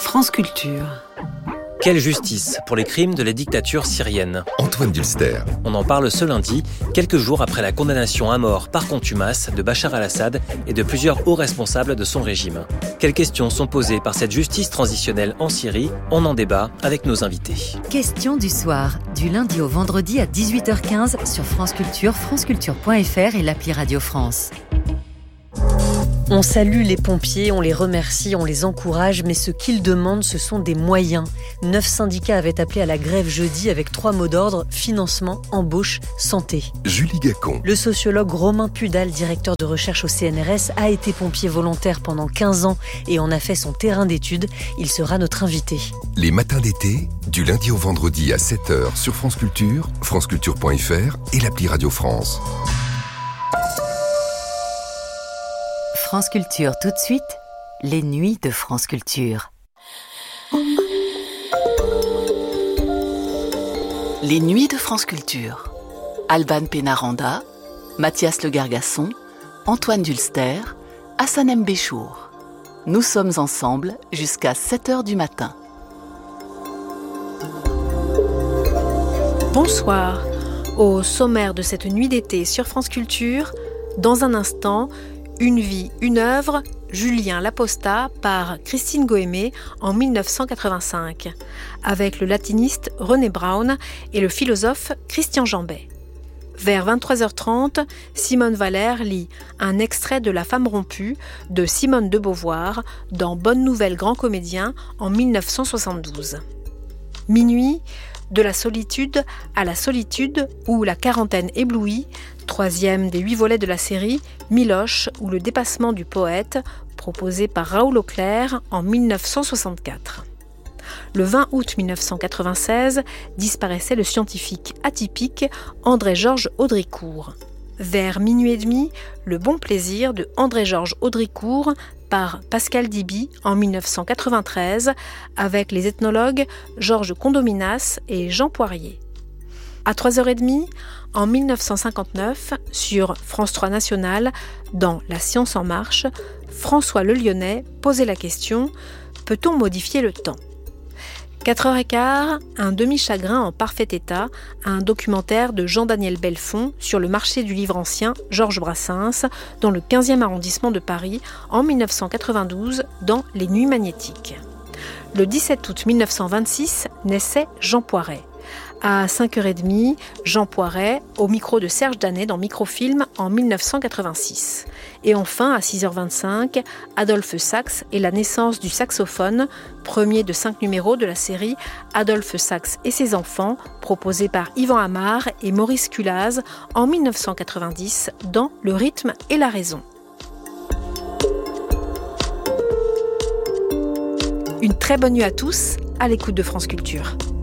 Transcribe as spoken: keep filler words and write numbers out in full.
France Culture. Quelle justice pour les crimes de la dictature syrienne. Antoine Dulster. On en parle ce lundi, quelques jours après la condamnation à mort par contumace de Bachar al-Assad et de plusieurs hauts responsables de son régime. Quelles questions sont posées par cette justice transitionnelle en Syrie? On en débat avec nos invités. Questions du soir, du lundi au vendredi à dix-huit heures quinze sur France Culture, franceculture point f r et l'appli Radio France. On salue les pompiers, on les remercie, on les encourage, mais ce qu'ils demandent, ce sont des moyens. Neuf syndicats avaient appelé à la grève jeudi avec trois mots d'ordre: financement, embauche, santé. Julie Gacon. Le sociologue Romain Pudal, directeur de recherche au C N R S, a été pompier volontaire pendant quinze ans et en a fait son terrain d'étude. Il sera notre invité. Les matins d'été, du lundi au vendredi à sept heures sur France Culture, franceculture point f r et l'appli Radio France. France Culture, tout de suite, les nuits de France Culture. Les nuits de France Culture. Alban Pénaranda, Mathias Le Gargasson, Antoine Dulster, Hassan M. Béchour. Nous sommes ensemble jusqu'à sept heures du matin. Bonsoir. Au sommaire de cette nuit d'été sur France Culture, dans un instant, Une vie, une œuvre, Julien l'Apostat par Christine Goémé en dix-neuf cent quatre-vingt-cinq, avec le latiniste René Braun et le philosophe Christian Jambet. Vers vingt-trois heures trente, Simone Valère lit un extrait de La femme rompue de Simone de Beauvoir dans Bonne Nouvelle Grand Comédien en dix-neuf cent soixante-douze. Minuit, de la solitude à la solitude ou la quarantaine éblouie, troisième des huit volets de la série Miloche ou le dépassement du poète, proposé par Raoul Auclair en dix-neuf cent soixante-quatre. Le vingt août dix-neuf cent quatre-vingt-seize, disparaissait le scientifique atypique André-Georges Audricourt. Vers minuit et demi, Le bon plaisir de André-Georges Audricourt par Pascal Diby en dix-neuf cent quatre-vingt-treize avec les ethnologues Georges Condominas et Jean Poirier. À trois heures trente, en dix-neuf cent cinquante-neuf, sur France trois National, dans La science en marche, François Le Lyonnais posait la question « Peut-on modifier le temps ?» quatre heures quinze, Un demi-chagrin en parfait état, un documentaire de Jean-Daniel Belfond sur le marché du livre ancien Georges Brassens, dans le quinzième arrondissement de Paris, en dix-neuf cent quatre-vingt-douze, dans Les Nuits magnétiques. Le dix-sept août dix-neuf cent vingt-six, naissait Jean Poiret. À cinq heures trente, Jean Poiret, au micro de Serge Danet dans Microfilm en dix-neuf cent quatre-vingt-six. Et enfin, à six heures vingt-cinq, Adolphe Sax et la naissance du saxophone, premier de cinq numéros de la série Adolphe Sax et ses enfants, proposé par Yvan Amar et Maurice Culaz en dix-neuf cent quatre-vingt-dix dans Le rythme et la raison. Une très bonne nuit à tous, à l'écoute de France Culture.